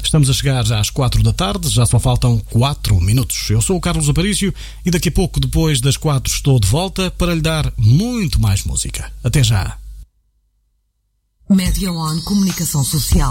Estamos a chegar já às 4 da tarde, já só faltam 4 minutos. Eu sou o Carlos Aparício e daqui a pouco, depois das 4, estou de volta para lhe dar muito mais música. Até já. Media One Comunicação Social.